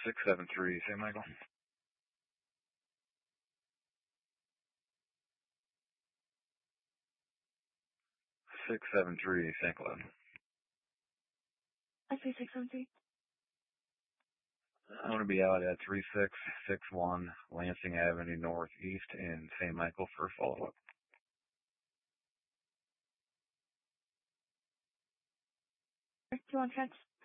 673 St. Michael. 673 St. Cloud. I say 673. I want to be out at 3661 Lansing Avenue Northeast in St. Michael for follow-up. Do you want text?